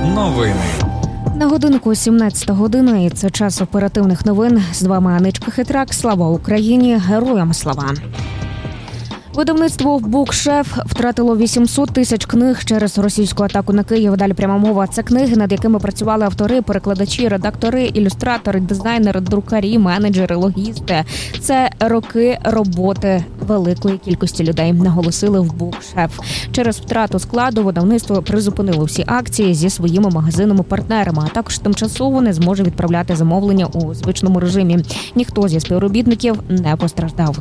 Новини. На годинку 17 година, і це час оперативних новин. З вами Аничка Хитрак. Слава Україні! Героям слава! Видавництво «Букшеф» втратило 800 тисяч книг через російську атаку на Київ. Далі пряма мова. Це книги, над якими працювали автори, перекладачі, редактори, ілюстратори, дизайнери, друкарі, менеджери, логісти. Це роки роботи великої кількості людей, наголосили в «Букшеф». Через втрату складу видавництво призупинило всі акції зі своїми магазинами-партнерами, а також тимчасово не зможе відправляти замовлення у звичному режимі. Ніхто зі співробітників не постраждав.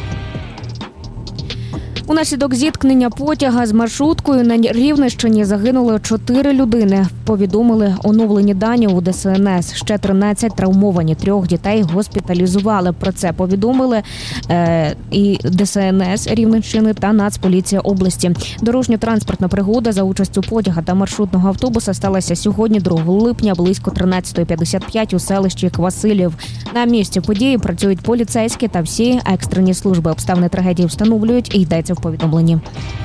Унаслідок зіткнення потяга з маршруткою на Рівненщині загинули 4 людини. Повідомили оновлені дані у ДСНС. Ще 13 травмовані, 3 дітей госпіталізували. Про це повідомили і ДСНС Рівненщини та Нацполіція області. Дорожньо-транспортна пригода за участю потяга та маршрутного автобуса сталася сьогодні, 2 липня, близько 13:55 у селищі Квасилів. На місці події працюють поліцейські та всі екстрені служби. Обставини трагедії встановлюють і йдеться в повідомленні.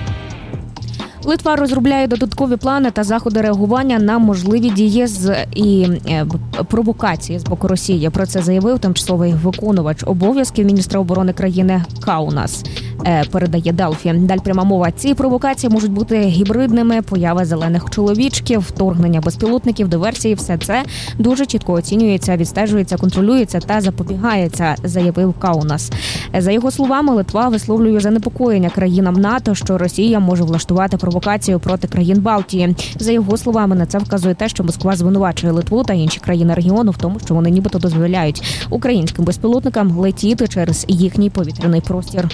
Литва розробляє додаткові плани та заходи реагування на можливі дії і провокації з боку Росії. Про це заявив тимчасовий виконувач обов'язків міністра оборони країни Каунас. Передає Делфі. Далі пряма мова. Ці провокації можуть бути гібридними, поява зелених чоловічків, вторгнення безпілотників, диверсії. Все це дуже чітко оцінюється, відстежується, контролюється та запобігається, заявив Каунас. За його словами, Литва висловлює занепокоєння країнам НАТО, що Росія може влаштувати провокацію проти країн Балтії. За його словами, на це вказує те, що Москва звинувачує Литву та інші країни регіону в тому, що вони нібито дозволяють українським безпілотникам летіти через їхній повітряний простір.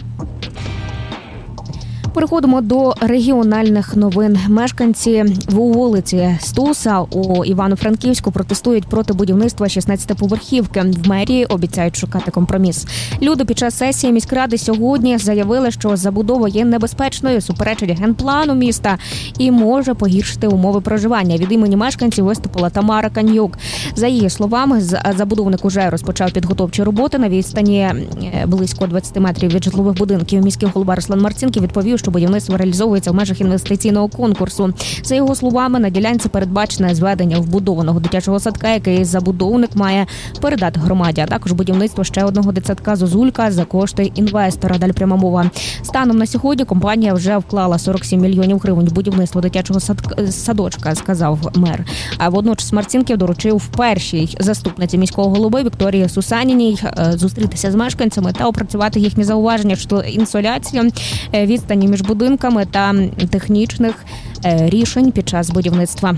Переходимо до регіональних новин. Мешканці вулиці Стуса у Івано-Франківську протестують проти будівництва 16-поверхівки. В мерії обіцяють шукати компроміс. Люди під час сесії міськради сьогодні заявили, що забудова є небезпечною, суперечить генплану міста і може погіршити умови проживання. Від імені мешканців виступила Тамара Каньюк. За її словами, забудовник уже розпочав підготовчі роботи на відстані близько 20 метрів від житлових будинків. Міський голова Руслан Марцинків відповів, що будівництво реалізовується в межах інвестиційного конкурсу. За його словами, на ділянці передбачене зведення вбудованого дитячого садка, який забудовник має передати громаді, а також будівництво ще одного дитсадка «Зозулька» за кошти інвестора. Далі пряма мова. Станом на сьогодні компанія вже вклала 47 мільйонів гривень в будівництво дитячого садочка, сказав мер. А водночас Марцинків доручив першій заступниці міського голови Вікторії Сусаніній зустрітися з мешканцями та опрацювати їхні зауваження щодо інсоляції, відстані між будинками та технічних рішень під час будівництва.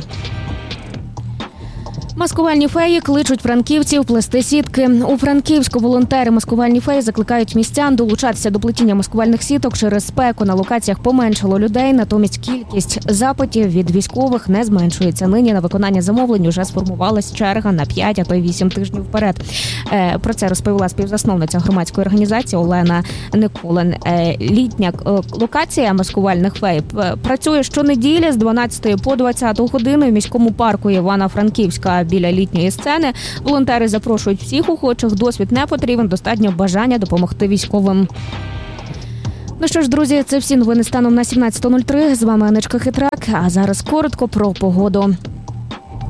Маскувальні феї кличуть франківців плести сітки. У Франківську волонтери маскувальні феї закликають містян долучатися до плетіння маскувальних сіток. Через спеку на локаціях поменшало людей, натомість кількість запитів від військових не зменшується. Нині на виконання замовлень уже сформувалась черга на 5, а то й 8 тижнів вперед. Про це розповіла співзасновниця громадської організації Олена Никулин. Літня локація маскувальних фей працює щонеділі з 12 по 20 годину в міському парку Івано-Франківська. Біля літньої сцени волонтери запрошують всіх охочих. Досвід не потрібен, достатньо бажання допомогти військовим. Ну що ж, друзі, це всі новини станом на 17:03. З вами Аничка Хитрак. А зараз коротко про погоду.